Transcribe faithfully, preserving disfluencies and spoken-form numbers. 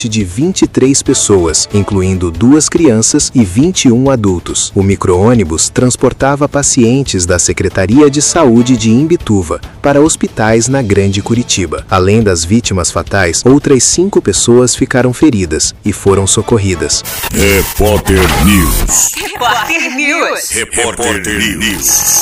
de vinte e três pessoas, incluindo duas crianças e vinte e um adultos. O micro-ônibus transportava pacientes da Secretaria de Saúde de Imbituva para hospitais na Grande Curitiba. Além das vítimas fatais, outras cinco pessoas ficaram feridas e foram socorridas. Repórter News. Repórter News. Repórter News.